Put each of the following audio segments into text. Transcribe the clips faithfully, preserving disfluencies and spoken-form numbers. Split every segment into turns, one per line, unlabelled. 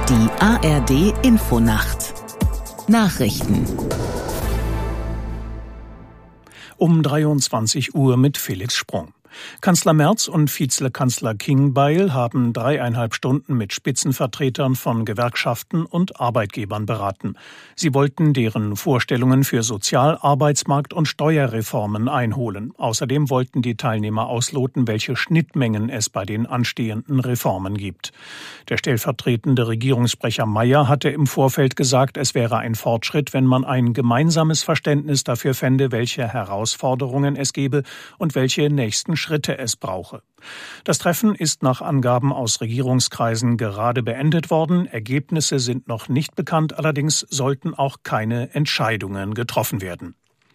Die A R D Infonacht Nachrichten
um dreiundzwanzig Uhr mit Felix Sprung. Kanzler Merz und Vizekanzler Klingbeil haben dreieinhalb Stunden mit Spitzenvertretern von Gewerkschaften und Arbeitgebern beraten. Sie wollten deren Vorstellungen für Sozial-, Arbeitsmarkt- und Steuerreformen einholen. Außerdem wollten die Teilnehmer ausloten, welche Schnittmengen es bei den anstehenden Reformen gibt. Der stellvertretende Regierungssprecher Mayer hatte im Vorfeld gesagt, es wäre ein Fortschritt, wenn man ein gemeinsames Verständnis dafür fände, welche Herausforderungen es gebe und welche nächsten Schritte es brauche. Das Treffen ist nach Angaben aus Regierungskreisen gerade beendet worden. Ergebnisse sind noch nicht bekannt, allerdings sollten auch keine Entscheidungen getroffen werden.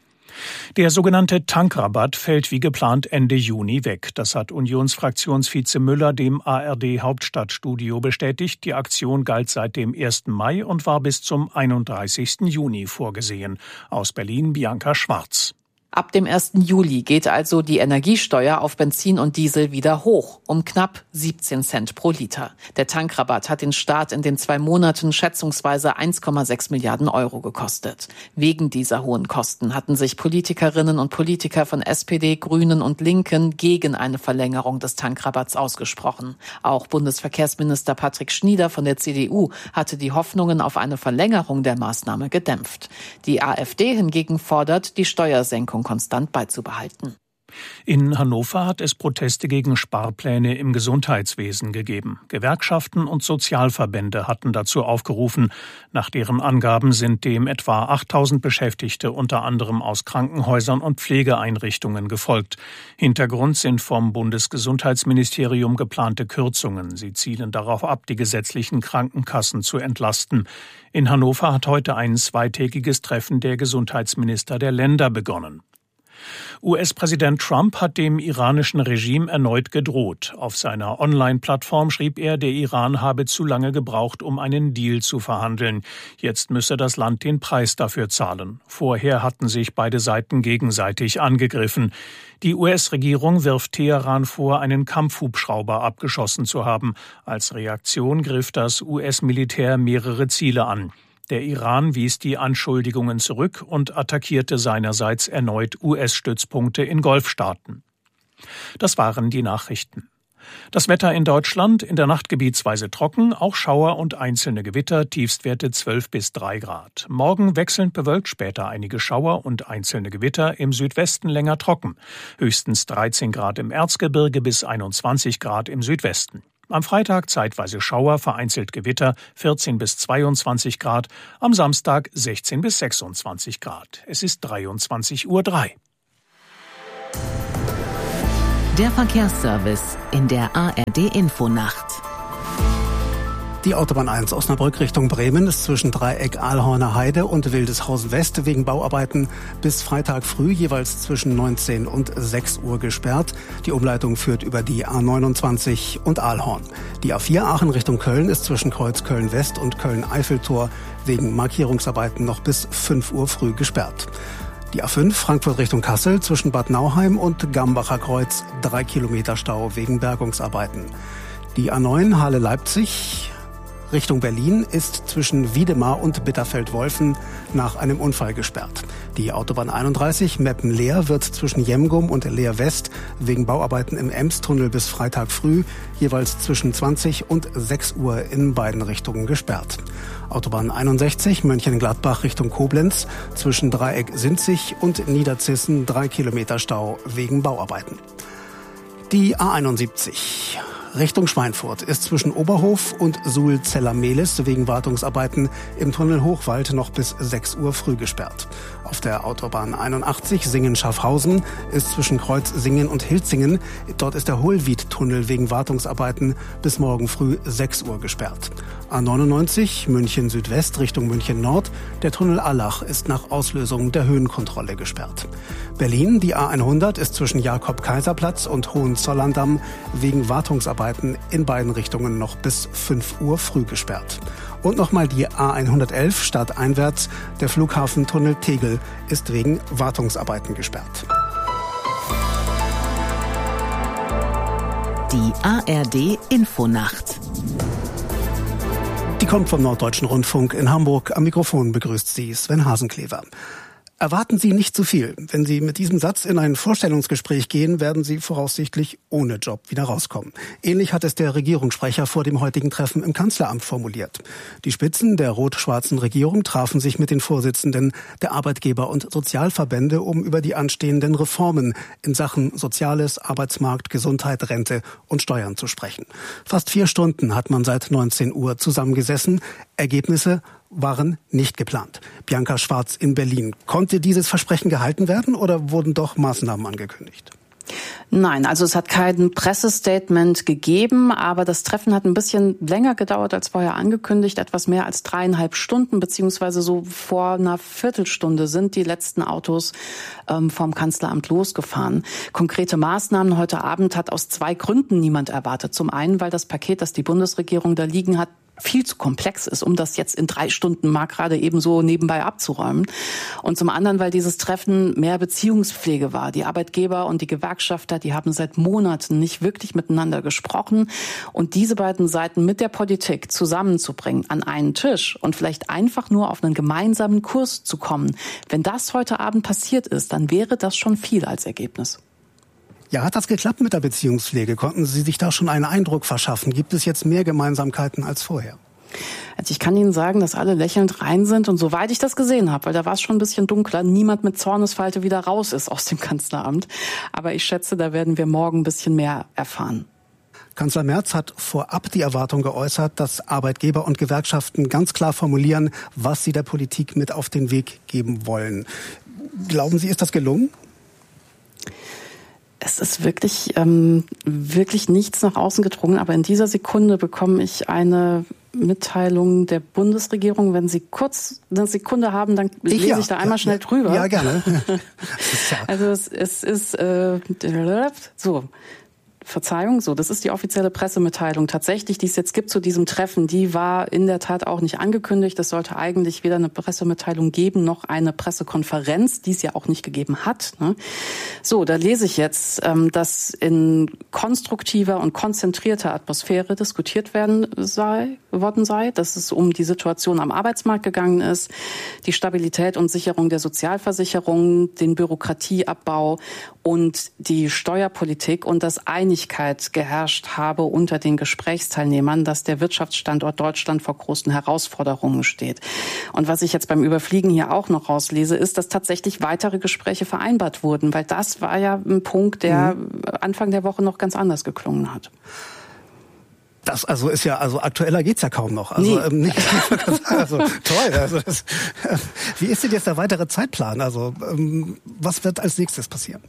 Der sogenannte Tankrabatt fällt wie geplant Ende Juni weg. Das hat Unionsfraktionsvize Müller dem A R D-Hauptstadtstudio bestätigt. Die Aktion galt seit dem ersten Mai und war bis zum einunddreißigsten Juni vorgesehen. Aus Berlin Bianca Schwarz.
Ab dem ersten Juli geht also die Energiesteuer auf Benzin und Diesel wieder hoch, um knapp siebzehn Cent pro Liter. Der Tankrabatt hat den Staat in den zwei Monaten schätzungsweise eins Komma sechs Milliarden Euro gekostet. Wegen dieser hohen Kosten hatten sich Politikerinnen und Politiker von S P D, Grünen und Linken gegen eine Verlängerung des Tankrabatts ausgesprochen. Auch Bundesverkehrsminister Patrick Schnieder von der C D U hatte die Hoffnungen auf eine Verlängerung der Maßnahme gedämpft. Die AfD hingegen fordert, die Steuersenkung konstant beizubehalten.
In Hannover hat es Proteste gegen Sparpläne im Gesundheitswesen gegeben. Gewerkschaften und Sozialverbände hatten dazu aufgerufen. Nach deren Angaben sind dem etwa achttausend Beschäftigte unter anderem aus Krankenhäusern und Pflegeeinrichtungen gefolgt. Hintergrund sind vom Bundesgesundheitsministerium geplante Kürzungen. Sie zielen darauf ab, die gesetzlichen Krankenkassen zu entlasten. In Hannover hat heute ein zweitägiges Treffen der Gesundheitsminister der Länder begonnen. U S-Präsident Trump hat dem iranischen Regime erneut gedroht. Auf seiner Online-Plattform schrieb er, der Iran habe zu lange gebraucht, um einen Deal zu verhandeln. Jetzt müsse das Land den Preis dafür zahlen. Vorher hatten sich beide Seiten gegenseitig angegriffen. Die U S-Regierung wirft Teheran vor, einen Kampfhubschrauber abgeschossen zu haben. Als Reaktion griff das U S-Militär mehrere Ziele an. Der Iran wies die Anschuldigungen zurück und attackierte seinerseits erneut U S-Stützpunkte in Golfstaaten. Das waren die Nachrichten. Das Wetter in Deutschland, in der Nacht gebietsweise trocken, auch Schauer und einzelne Gewitter, Tiefstwerte zwölf bis drei Grad. Morgen wechselnd bewölkt, später einige Schauer und einzelne Gewitter, im Südwesten länger trocken. Höchstens dreizehn Grad im Erzgebirge bis einundzwanzig Grad im Südwesten. Am Freitag zeitweise Schauer, vereinzelt Gewitter, vierzehn bis zweiundzwanzig Grad. Am Samstag sechzehn bis sechsundzwanzig Grad. Es ist dreiundzwanzig Uhr drei.
Der Verkehrsservice in der A R D Infonacht.
Die Autobahn eins Osnabrück Richtung Bremen ist zwischen Dreieck Ahlhorner Heide und Wildeshausen West wegen Bauarbeiten bis Freitag früh jeweils zwischen neunzehn und sechs Uhr gesperrt. Die Umleitung führt über die A neunundzwanzig und Ahlhorn. Die A vier Aachen Richtung Köln ist zwischen Kreuz Köln West und Köln-Eiffeltor wegen Markierungsarbeiten noch bis fünf Uhr früh gesperrt. Die A fünf Frankfurt Richtung Kassel zwischen Bad Nauheim und Gambacher Kreuz drei Kilometer Stau wegen Bergungsarbeiten. Die A neun Halle-Leipzig Richtung Berlin ist zwischen Wiedemar und Bitterfeld-Wolfen nach einem Unfall gesperrt. Die Autobahn einunddreißig Meppen-Leer wird zwischen Jemgum und Leer West wegen Bauarbeiten im Emstunnel bis Freitag früh jeweils zwischen zwanzig und sechs Uhr in beiden Richtungen gesperrt. Autobahn einundsechzig Mönchengladbach Richtung Koblenz zwischen Dreieck Sinzig und Niederzissen drei Kilometer Stau wegen Bauarbeiten. Die A einundsiebzig Richtung Schweinfurt ist zwischen Oberhof und Suhl-Zeller-Mehlis wegen Wartungsarbeiten im Tunnel Hochwald noch bis sechs Uhr früh gesperrt. Auf der Autobahn einundachtzig Singen-Schaffhausen ist zwischen Kreuz Singen und Hilzingen, dort ist der Hohlwied-Tunnel wegen Wartungsarbeiten bis morgen früh sechs Uhr gesperrt. A neunundneunzig München Südwest Richtung München Nord, der Tunnel Allach ist nach Auslösung der Höhenkontrolle gesperrt. Berlin, die A hundert ist zwischen Jakob-Kaiser-Platz und Hohenzollern-Damm wegen Wartungsarbeiten in beiden Richtungen noch bis fünf Uhr früh gesperrt. Und nochmal die A hundertelf stadteinwärts, der Flughafentunnel Tegel ist wegen Wartungsarbeiten gesperrt.
Die A R D Infonacht.
Die kommt vom Norddeutschen Rundfunk in Hamburg. Am Mikrofon begrüßt Sie Sven Hasenklever. Erwarten Sie nicht zu viel. Wenn Sie mit diesem Satz in ein Vorstellungsgespräch gehen, werden Sie voraussichtlich ohne Job wieder rauskommen. Ähnlich hat es der Regierungssprecher vor dem heutigen Treffen im Kanzleramt formuliert. Die Spitzen der rot-schwarzen Regierung trafen sich mit den Vorsitzenden der Arbeitgeber- und Sozialverbände, um über die anstehenden Reformen in Sachen Soziales, Arbeitsmarkt, Gesundheit, Rente und Steuern zu sprechen. Fast vier Stunden hat man seit neunzehn Uhr zusammengesessen. Ergebnisse waren nicht geplant. Bianca Schwarz in Berlin. Konnte dieses Versprechen gehalten werden oder wurden doch Maßnahmen angekündigt?
Nein, also es hat kein Pressestatement gegeben, aber das Treffen hat ein bisschen länger gedauert als vorher angekündigt. Etwas mehr als dreieinhalb Stunden, beziehungsweise so vor einer Viertelstunde sind die letzten Autos ähm, vom Kanzleramt losgefahren. Konkrete Maßnahmen heute Abend hat aus zwei Gründen niemand erwartet. Zum einen, weil das Paket, das die Bundesregierung da liegen hat, viel zu komplex ist, um das jetzt in drei Stunden mal gerade eben so nebenbei abzuräumen. Und zum anderen, weil dieses Treffen mehr Beziehungspflege war. Die Arbeitgeber und die Gewerkschafter, die haben seit Monaten nicht wirklich miteinander gesprochen. Und diese beiden Seiten mit der Politik zusammenzubringen an einen Tisch und vielleicht einfach nur auf einen gemeinsamen Kurs zu kommen, wenn das heute Abend passiert ist, dann wäre das schon viel als Ergebnis.
Ja, hat das geklappt mit der Beziehungspflege? Konnten Sie sich da schon einen Eindruck verschaffen? Gibt es jetzt mehr Gemeinsamkeiten als vorher?
Also ich kann Ihnen sagen, dass alle lächelnd rein sind und soweit ich das gesehen habe, weil da war es schon ein bisschen dunkler, niemand mit Zornesfalte wieder raus ist aus dem Kanzleramt. Aber ich schätze, da werden wir morgen ein bisschen mehr erfahren.
Kanzler Merz hat vorab die Erwartung geäußert, dass Arbeitgeber und Gewerkschaften ganz klar formulieren, was sie der Politik mit auf den Weg geben wollen. Glauben Sie, ist das gelungen?
Es ist wirklich, ähm, wirklich nichts nach außen gedrungen, aber in dieser Sekunde bekomme ich eine Mitteilung der Bundesregierung. Wenn Sie kurz eine Sekunde haben, dann ich lese ja. ich da einmal schnell
ja,
drüber.
Ja, gerne.
Also es, es ist äh, so. Verzeihung, so, das ist die offizielle Pressemitteilung. Tatsächlich, die es jetzt gibt zu diesem Treffen, die war in der Tat auch nicht angekündigt. Es sollte eigentlich weder eine Pressemitteilung geben, noch eine Pressekonferenz, die es ja auch nicht gegeben hat. Ne? So, da lese ich jetzt, ähm, dass in konstruktiver und konzentrierter Atmosphäre diskutiert werden sei, worden sei, dass es um die Situation am Arbeitsmarkt gegangen ist, die Stabilität und Sicherung der Sozialversicherung, den Bürokratieabbau und die Steuerpolitik und dass Einigkeit geherrscht habe unter den Gesprächsteilnehmern, dass der Wirtschaftsstandort Deutschland vor großen Herausforderungen steht. Und was ich jetzt beim Überfliegen hier auch noch rauslese, ist, dass tatsächlich weitere Gespräche vereinbart wurden, weil das war ja ein Punkt, der mhm. Anfang der Woche noch ganz anders geklungen hat.
Das also ist ja, also aktueller geht's ja kaum noch. Also,
nee.
ähm, nicht, also toll. Also das, äh, wie ist denn jetzt der weitere Zeitplan? Also ähm, was wird als nächstes passieren?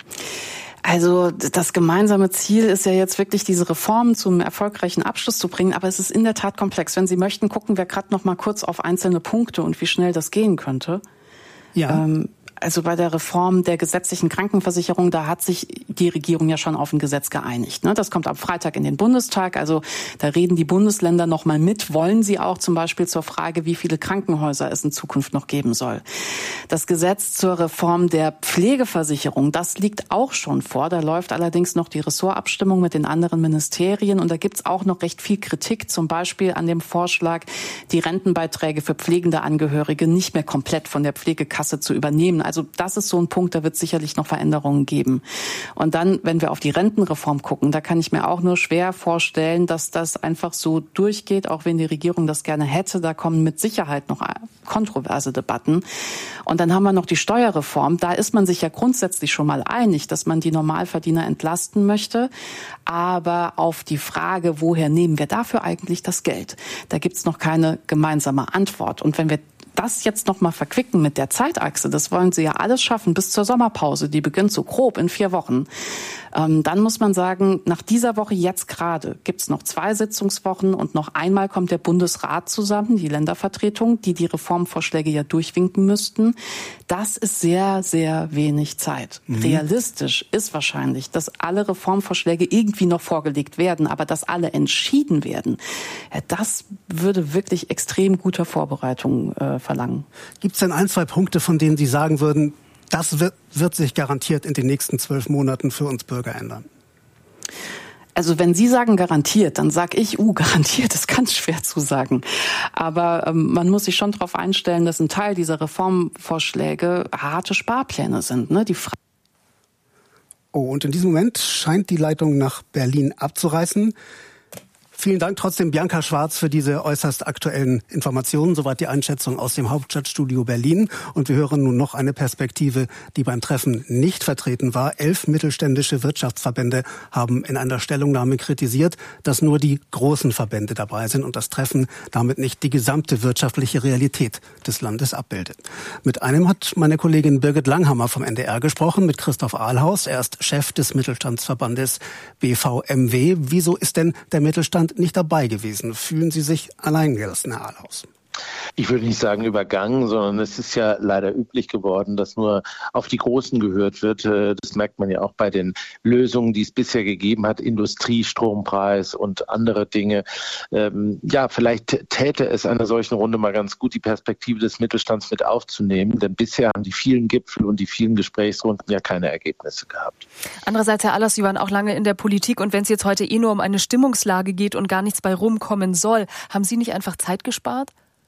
Also das gemeinsame Ziel ist ja jetzt wirklich, diese Reformen zum erfolgreichen Abschluss zu bringen. Aber es ist in der Tat komplex. Wenn Sie möchten, gucken wir gerade noch mal kurz auf einzelne Punkte und wie schnell das gehen könnte. Ja. Ähm, Also bei der Reform der gesetzlichen Krankenversicherung, da hat sich die Regierung ja schon auf ein Gesetz geeinigt. Das kommt am Freitag in den Bundestag. Also da reden die Bundesländer noch mal mit. Wollen sie auch zum Beispiel zur Frage, wie viele Krankenhäuser es in Zukunft noch geben soll. Das Gesetz zur Reform der Pflegeversicherung, das liegt auch schon vor. Da läuft allerdings noch die Ressortabstimmung mit den anderen Ministerien. Und da gibt's auch noch recht viel Kritik, zum Beispiel an dem Vorschlag, die Rentenbeiträge für pflegende Angehörige nicht mehr komplett von der Pflegekasse zu übernehmen. Also das ist so ein Punkt, da wird es sicherlich noch Veränderungen geben. Und dann, wenn wir auf die Rentenreform gucken, da kann ich mir auch nur schwer vorstellen, dass das einfach so durchgeht, auch wenn die Regierung das gerne hätte. Da kommen mit Sicherheit noch kontroverse Debatten. Und dann haben wir noch die Steuerreform. Da ist man sich ja grundsätzlich schon mal einig, dass man die Normalverdiener entlasten möchte. Aber auf die Frage, woher nehmen wir dafür eigentlich das Geld? Da gibt es noch keine gemeinsame Antwort. Und wenn wir das jetzt noch mal verquicken mit der Zeitachse, das wollen sie ja alles schaffen bis zur Sommerpause, die beginnt so grob in vier Wochen. Ähm, dann muss man sagen, nach dieser Woche jetzt gerade gibt's noch zwei Sitzungswochen und noch einmal kommt der Bundesrat zusammen, die Ländervertretung, die die Reformvorschläge ja durchwinken müssten. Das ist sehr, sehr wenig Zeit. Mhm. Realistisch ist wahrscheinlich, dass alle Reformvorschläge irgendwie noch vorgelegt werden, aber dass alle entschieden werden, ja, das würde wirklich extrem guter Vorbereitung äh, verlangen. Gibt es denn ein, zwei Punkte, von denen Sie sagen würden, das wird, wird sich garantiert in den nächsten zwölf Monaten für uns Bürger ändern? Also wenn Sie sagen garantiert, dann sag ich, uh, garantiert ist ganz schwer zu sagen. Aber ähm, man muss sich schon darauf einstellen, dass ein Teil dieser Reformvorschläge harte Sparpläne sind. Ne? Die Fra-
oh, und in diesem Moment scheint die Leitung nach Berlin abzureißen. Vielen Dank trotzdem, Bianca Schwarz, für diese äußerst aktuellen Informationen. Soweit die Einschätzung aus dem Hauptstadtstudio Berlin. Und wir hören nun noch eine Perspektive, die beim Treffen nicht vertreten war. Elf mittelständische Wirtschaftsverbände haben in einer Stellungnahme kritisiert, dass nur die großen Verbände dabei sind und das Treffen damit nicht die gesamte wirtschaftliche Realität des Landes abbildet. Mit einem hat meine Kollegin Birgit Langhammer vom N D R gesprochen, mit Christoph Ahlhaus. Er ist Chef des Mittelstandsverbandes B V M W. Wieso ist denn der Mittelstand nicht dabei gewesen? Fühlen Sie sich alleingelassen, Herr Ahlhaus?
Ich würde nicht sagen übergangen, sondern es ist ja leider üblich geworden, dass nur auf die Großen gehört wird. Das merkt man ja auch bei den Lösungen, die es bisher gegeben hat, Industrie, Strompreis und andere Dinge. Ja, vielleicht täte es einer solchen Runde mal ganz gut, die Perspektive des Mittelstands mit aufzunehmen, denn bisher haben die vielen Gipfel und die vielen Gesprächsrunden ja keine Ergebnisse gehabt.
Andererseits, Herr Ahlhaus, Sie waren auch lange in der Politik und wenn es jetzt heute eh nur um eine Stimmungslage geht und gar nichts bei rumkommen soll, haben Sie nicht einfach Zeit gespart?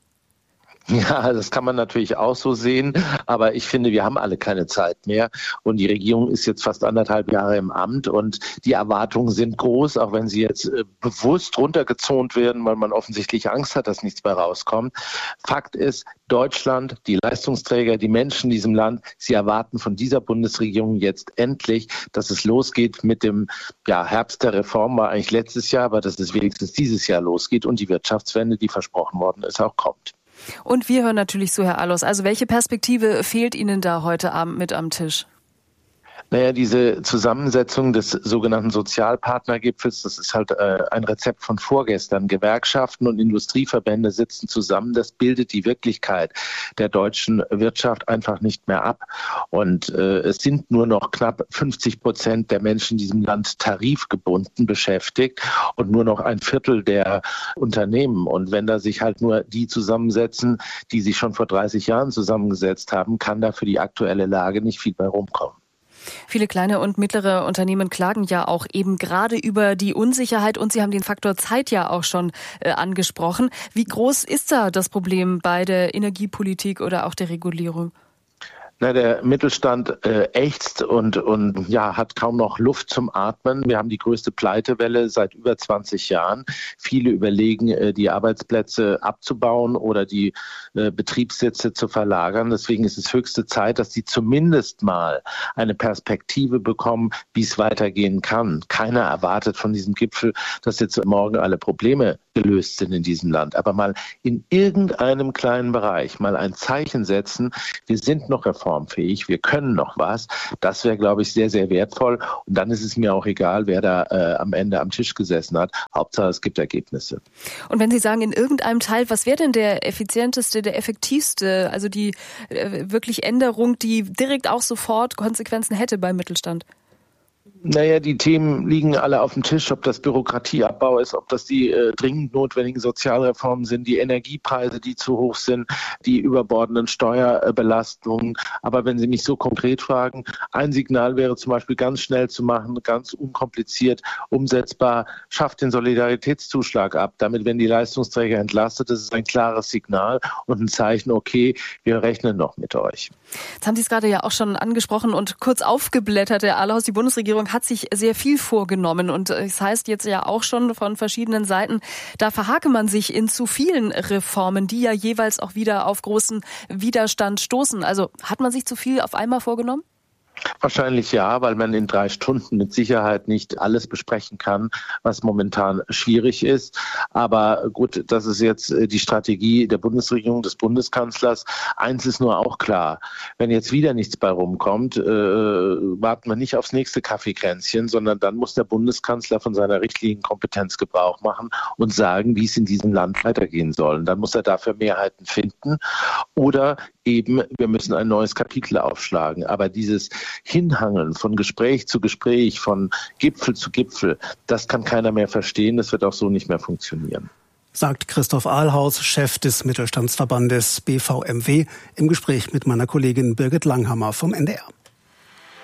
Ja, das kann man natürlich auch so sehen, aber ich finde, wir haben alle keine Zeit mehr und die Regierung ist jetzt fast anderthalb Jahre im Amt und die Erwartungen sind groß, auch wenn sie jetzt äh, bewusst runtergezont werden, weil man offensichtlich Angst hat, dass nichts bei rauskommt. Fakt ist, Deutschland, die Leistungsträger, die Menschen in diesem Land, sie erwarten von dieser Bundesregierung jetzt endlich, dass es losgeht mit dem ja, Herbst der Reform, war eigentlich letztes Jahr, aber dass es wenigstens dieses Jahr losgeht und die Wirtschaftswende, die versprochen worden ist, auch kommt.
Und wir hören natürlich zu, Herr Ahlhaus. Also welche Perspektive fehlt Ihnen da heute Abend mit am Tisch?
Naja, diese Zusammensetzung des sogenannten Sozialpartnergipfels, das ist halt äh, ein Rezept von vorgestern. Gewerkschaften und Industrieverbände sitzen zusammen. Das bildet die Wirklichkeit der deutschen Wirtschaft einfach nicht mehr ab. Und äh, es sind nur noch knapp fünfzig Prozent der Menschen in diesem Land tarifgebunden beschäftigt und nur noch ein Viertel der Unternehmen. Und wenn da sich halt nur die zusammensetzen, die sich schon vor dreißig Jahren zusammengesetzt haben, kann da für die aktuelle Lage nicht viel bei rumkommen.
Viele kleine und mittlere Unternehmen klagen ja auch eben gerade über die Unsicherheit und Sie haben den Faktor Zeit ja auch schon äh, angesprochen. Wie groß ist da das Problem bei der Energiepolitik oder auch der Regulierung?
Na, der Mittelstand äh, ächzt und, und ja, hat kaum noch Luft zum Atmen. Wir haben die größte Pleitewelle seit über zwanzig Jahren. Viele überlegen, äh, die Arbeitsplätze abzubauen oder die äh, Betriebssitze zu verlagern. Deswegen ist es höchste Zeit, dass die zumindest mal eine Perspektive bekommen, wie es weitergehen kann. Keiner erwartet von diesem Gipfel, dass jetzt morgen alle Probleme gelöst sind in diesem Land. Aber mal in irgendeinem kleinen Bereich mal ein Zeichen setzen, wir sind noch reformfähig, wir können noch was. Das wäre, glaube ich, sehr, sehr wertvoll. Und dann ist es mir auch egal, wer da äh, am Ende am Tisch gesessen hat. Hauptsache, es gibt Ergebnisse.
Und wenn Sie sagen, in irgendeinem Teil, was wäre denn der effizienteste, der effektivste, also die äh, wirklich Änderung, die direkt auch sofort Konsequenzen hätte beim Mittelstand?
Naja, die Themen liegen alle auf dem Tisch, ob das Bürokratieabbau ist, ob das die äh, dringend notwendigen Sozialreformen sind, die Energiepreise, die zu hoch sind, die überbordenden Steuerbelastungen. Aber wenn Sie mich so konkret fragen, ein Signal wäre zum Beispiel ganz schnell zu machen, ganz unkompliziert, umsetzbar, schafft den Solidaritätszuschlag ab. Damit werden die Leistungsträger entlastet. Das ist ein klares Signal und ein Zeichen, okay, wir rechnen noch mit euch.
Jetzt haben Sie es gerade ja auch schon angesprochen und kurz aufgeblättert, Herr Ahlhaus. Die Bundesregierung hat sich sehr viel vorgenommen und es heißt jetzt ja auch schon von verschiedenen Seiten, da verhake man sich in zu vielen Reformen, die ja jeweils auch wieder auf großen Widerstand stoßen. Also hat man sich zu viel auf einmal vorgenommen?
Wahrscheinlich ja, weil man in drei Stunden mit Sicherheit nicht alles besprechen kann, was momentan schwierig ist. Aber gut, das ist jetzt die Strategie der Bundesregierung, des Bundeskanzlers. Eins ist nur auch klar, wenn jetzt wieder nichts bei rumkommt, äh, warten wir nicht aufs nächste Kaffeekränzchen, sondern dann muss der Bundeskanzler von seiner richtigen Kompetenz Gebrauch machen und sagen, wie es in diesem Land weitergehen soll. Und dann muss er dafür Mehrheiten finden oder eben, wir müssen ein neues Kapitel aufschlagen. Aber dieses Hinhangeln von Gespräch zu Gespräch, von Gipfel zu Gipfel, das kann keiner mehr verstehen. Das wird auch so nicht mehr funktionieren.
Sagt Christoph Ahlhaus, Chef des Mittelstandsverbandes B V M W, im Gespräch mit meiner Kollegin Birgit Langhammer vom N D R.